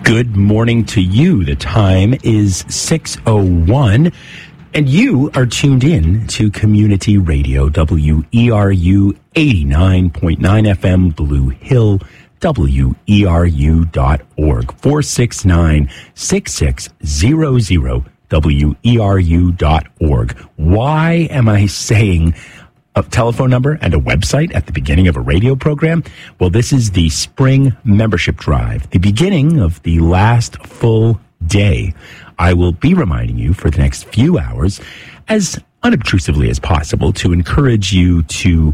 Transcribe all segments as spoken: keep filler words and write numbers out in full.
Good morning to you. The time is six oh one, and you are tuned in to Community Radio, W E R U eighty-nine point nine F M, Blue Hill, W E R U dot org, four six nine, six six zero zero, W E R U dot org. Why am I saying a telephone number and a website at the beginning of a radio program? Well, this is the spring membership drive, the beginning of the last full day. I will be reminding you for the next few hours, as unobtrusively as possible, to encourage you to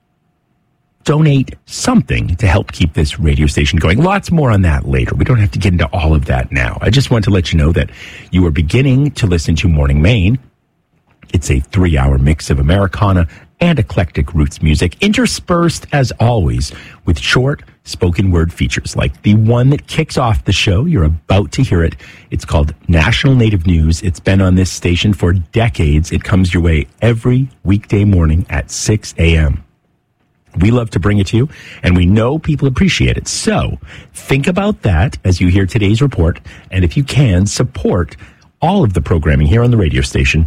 donate something to help keep this radio station going. Lots more on that later. We don't have to get into all of that now. I just want to let you know that you are beginning to listen to Morning Maine. It's a three-hour mix of Americana and eclectic roots music, interspersed, as always, with short spoken word features like the one that kicks off the show. You're about to hear it. It's called National Native News. It's been on this station for decades. It comes your way every weekday morning at six a.m. We love to bring it to you, and we know people appreciate it. So think about that as you hear today's report, and if you can, support all of the programming here on the radio station,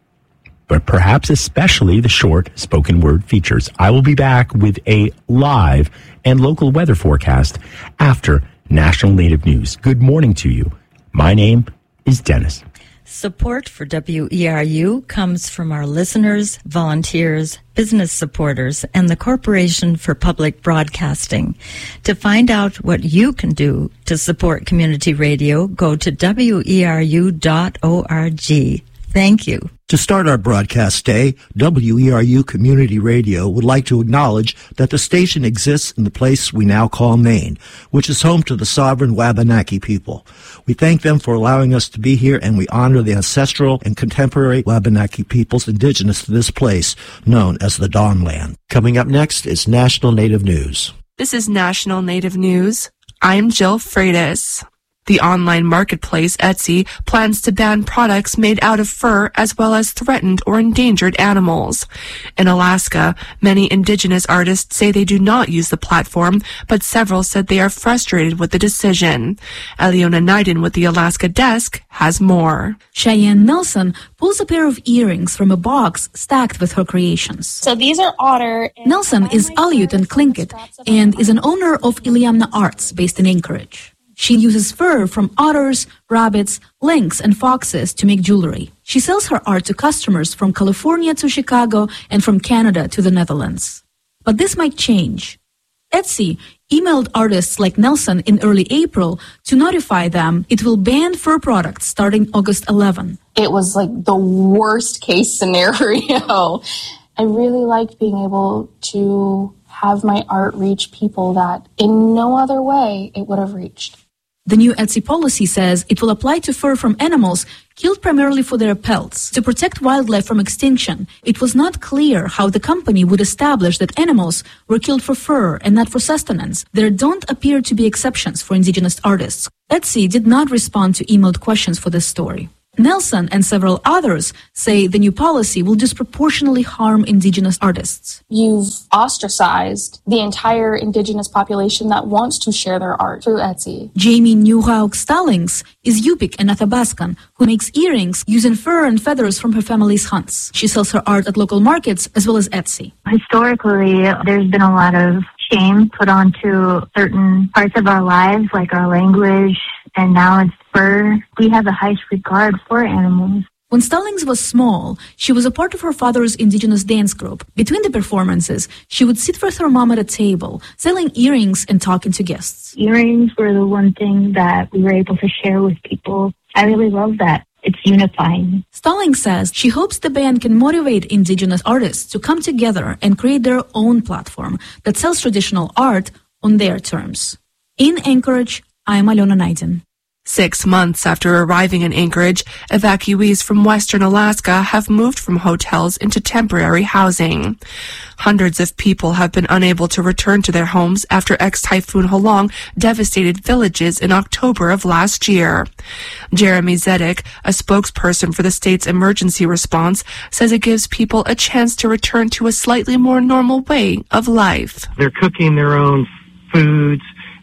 but perhaps especially the short spoken word features. I will be back with a live and local weather forecast after National Native News. Good morning to you. My name is Dennis. Support for W E R U comes from our listeners, volunteers, business supporters, and the Corporation for Public Broadcasting. To find out what you can do to support community radio, go to W E R U dot org. Thank you. To start our broadcast day, W E R U Community Radio would like to acknowledge that the station exists in the place we now call Maine, which is home to the sovereign Wabanaki people. We thank them for allowing us to be here, and we honor the ancestral and contemporary Wabanaki peoples indigenous to this place, known as the Dawnland. Coming up next is National Native News. This is National Native News. I'm Jill Freitas. The online marketplace Etsy plans to ban products made out of fur as well as threatened or endangered animals. In Alaska, many indigenous artists say they do not use the platform, but several said they are frustrated with the decision. Eliona Naiden with the Alaska Desk has more. Cheyenne Nelson pulls a pair of earrings from a box stacked with her creations. So these are otter. Nelson is Aleut and Tlingit and is an owner of Iliamna Arts based in Anchorage. She uses fur from otters, rabbits, lynx, and foxes to make jewelry. She sells her art to customers from California to Chicago and from Canada to the Netherlands. But this might change. Etsy emailed artists like Nelson in early April to notify them it will ban fur products starting August eleventh. It was like the worst case scenario. I really liked being able to have my art reach people that in no other way it would have reached. The new Etsy policy says it will apply to fur from animals killed primarily for their pelts. To protect wildlife from extinction, it was not clear how the company would establish that animals were killed for fur and not for sustenance. There don't appear to be exceptions for indigenous artists. Etsy did not respond to emailed questions for this story. Nelson and several others say the new policy will disproportionately harm indigenous artists. You've ostracized the entire indigenous population that wants to share their art through Etsy. Jamie Newhaug Stallings is Yupik and Athabascan who makes earrings using fur and feathers from her family's hunts. She sells her art at local markets as well as Etsy. Historically, there's been a lot of shame put onto certain parts of our lives, like our language, and now it's fur. We have the highest regard for animals. When Stallings was small, she was a part of her father's indigenous dance group. Between the performances, she would sit with her mom at a table, selling earrings and talking to guests. Earrings were the one thing that we were able to share with people. I really love that. It's unifying. Stallings says she hopes the ban can motivate indigenous artists to come together and create their own platform that sells traditional art on their terms. In Anchorage, I'm Eliona Naiden. Six months after arriving in Anchorage, evacuees from western Alaska have moved from hotels into temporary housing. Hundreds of people have been unable to return to their homes after ex-Typhoon Halong devastated villages in October of last year. Jeremy Zedek, a spokesperson for the state's emergency response, says it gives people a chance to return to a slightly more normal way of life. They're cooking their own foods.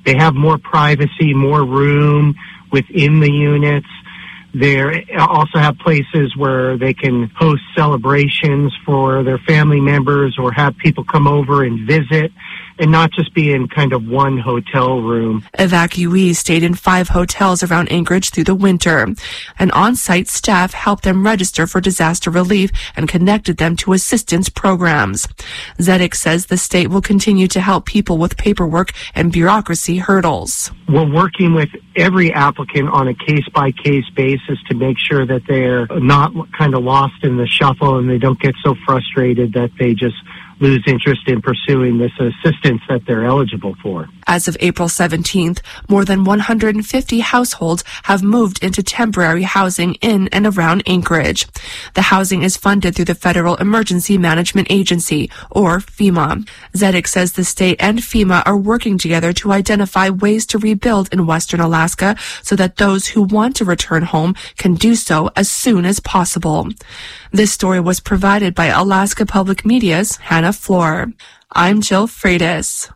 They have more privacy, more room within the units. They also have places where they can host celebrations for their family members or have people come over and visit, and not just be in kind of one hotel room. Evacuees stayed in five hotels around Anchorage through the winter. An on-site staff helped them register for disaster relief and connected them to assistance programs. Zedek says the state will continue to help people with paperwork and bureaucracy hurdles. We're working with every applicant on a case-by-case basis to make sure that they're not kind of lost in the shuffle and they don't get so frustrated that they just lose interest in pursuing this assistance that they're eligible for. As of April seventeenth, more than one hundred fifty households have moved into temporary housing in and around Anchorage. The housing is funded through the Federal Emergency Management Agency, or FEMA. Zedek says the state and FEMA are working together to identify ways to rebuild in Western Alaska so that those who want to return home can do so as soon as possible. This story was provided by Alaska Public Media's Hannah Floor. I'm Jill Freitas.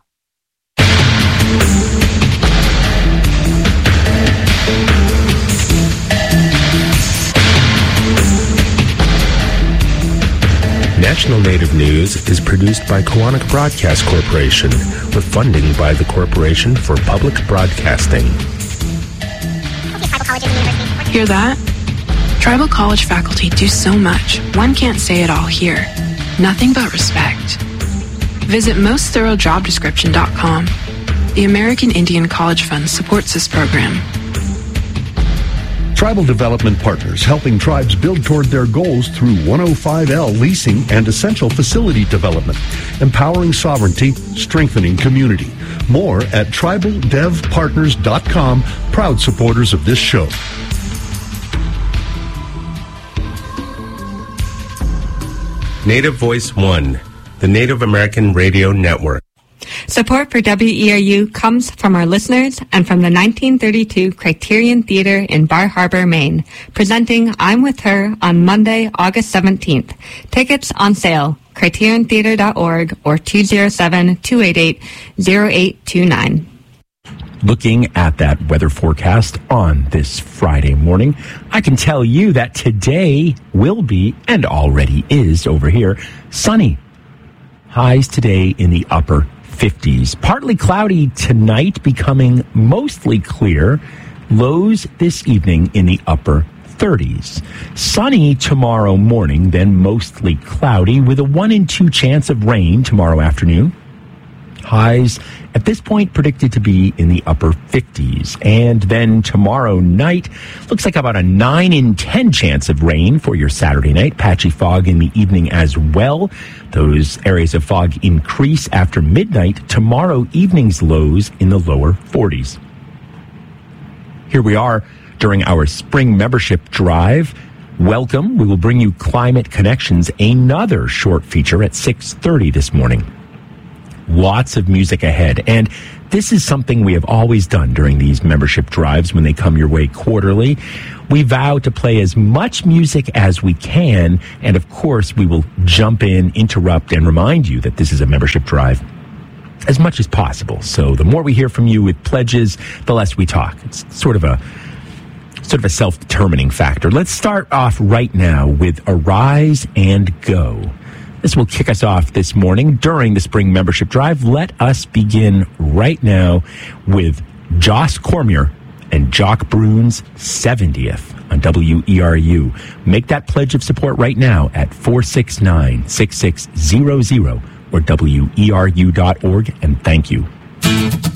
National Native News is produced by Koahnic Broadcast Corporation with funding by the Corporation for Public Broadcasting. Hear that? Tribal college faculty do so much, one can't say it all here. Nothing but respect. Visit most thorough job description dot com. The American Indian College Fund supports this program. Tribal Development Partners, helping tribes build toward their goals through one oh five L leasing and essential facility development, empowering sovereignty, strengthening community. More at tribal dev partners dot com, proud supporters of this show. Native Voice One, the Native American Radio Network. Support for W E R U comes from our listeners and from the nineteen thirty-two Criterion Theater in Bar Harbor, Maine, presenting I'm With Her on Monday, August seventeenth. Tickets on sale, criterion theater dot org or two oh seven, two eight eight, oh eight two nine. Looking at that weather forecast on this Friday morning, I can tell you that today will be, and already is over here, sunny. Highs today in the upper fifties. Partly cloudy tonight, becoming mostly clear. Lows this evening in the upper thirties. Sunny tomorrow morning, then mostly cloudy with a one in two chance of rain tomorrow afternoon. Highs at this point predicted to be in the upper fifties. And then tomorrow night, looks like about a nine in ten chance of rain for your Saturday night. Patchy fog in the evening as well. Those areas of fog increase after midnight. Tomorrow evening's lows in the lower forties. Here we are during our spring membership drive. Welcome. We will bring you Climate Connections, another short feature at six thirty this morning. Lots of music ahead. And this is something we have always done during these membership drives when they come your way quarterly. We vow to play as much music as we can. And of course, we will jump in, interrupt, and remind you that this is a membership drive as much as possible. So the more we hear from you with pledges, the less we talk. It's sort of a sort of a self-determining factor. Let's start off right now with Arise and Go. This will kick us off this morning during the spring membership drive. Let us begin right now with Joss Cormier and Jock Brune's seventieth on W E R U. Make that pledge of support right now at four six nine, six six zero zero or W E R U dot org, and thank you.